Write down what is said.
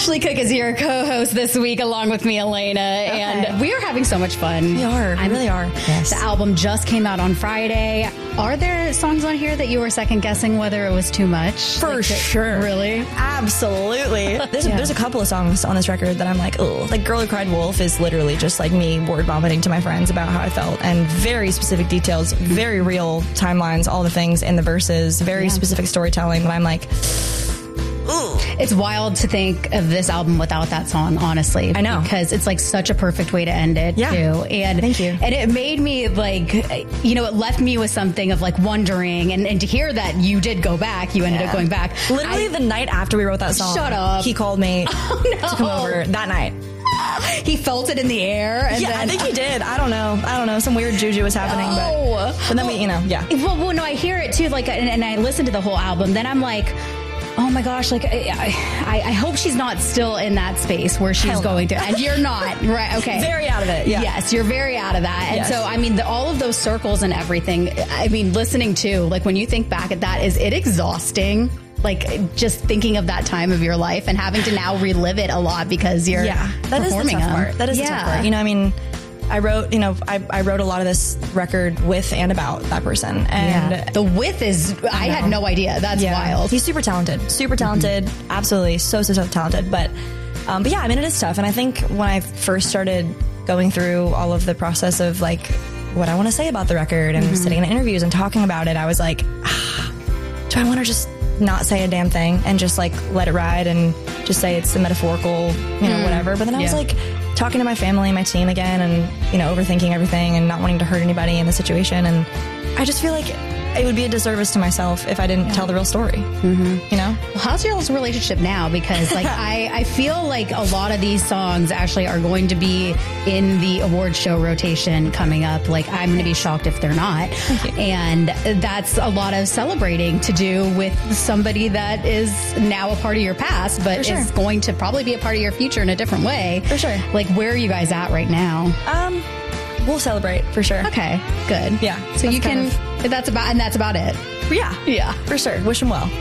Ashley Cook is your co-host this week, along with me, Elena, and we are having so much fun. We are. We really are. Yes. The album just came out on Friday. Are there songs on here that you were second guessing whether it was too much? For sure. Really? Absolutely. There's a couple of songs on this record that I'm like, oh, like Girl Who Cried Wolf is literally just like me word vomiting to my friends about how I felt, and very specific details, very real timelines, all the things in the verses, very specific storytelling that I'm like, ooh. It's wild to think of this album without that song, honestly. I know. Because it's like such a perfect way to end it, too. And thank you. And it made me like, you know, it left me with something of like wondering, and to hear that you did go back, you ended up going back. Literally the night after we wrote that song. Shut up. He called me to come over that night. He felt it in the air. And then, I think he did. I don't know. Some weird juju was happening. But then Well, no, I hear it too. Like, and I listened to the whole album. Then I'm like, oh my gosh, like, I hope she's not still in that space where she's going to. And you're not, right? Okay. Very out of it. Yeah. Yes, you're very out of that. And so, I mean, all of those circles and everything, I mean, listening to, like, when you think back at that, is it exhausting? Like, just thinking of that time of your life and having to now relive it a lot because you're performing the tough part. That is the tough part. You know, I mean, I wrote a lot of this record with and about that person. And the with is, I had no idea. That's wild. He's super talented. Absolutely. So talented. But yeah, I mean, it is tough. And I think when I first started going through all of the process of like what I want to say about the record and sitting in interviews and talking about it, I was like, do I want to just not say a damn thing and just like let it ride and just say it's a metaphorical, you know, whatever. But then I was like talking to my family and my team again and, you know, overthinking everything and not wanting to hurt anybody in the situation. And I just feel like it would be a disservice to myself if I didn't tell the real story. You know? Well, how's your relationship now? Because like I feel like a lot of these songs actually are going to be in the award show rotation coming up. Like, I'm going to be shocked if they're not. And that's a lot of celebrating to do with somebody that is now a part of your past, but is going to probably be a part of your future in a different way. For sure. Like, where are you guys at right now? We'll celebrate for sure. Okay, good. Yeah. So you can, that's about it. Yeah. For sure. Wish him well.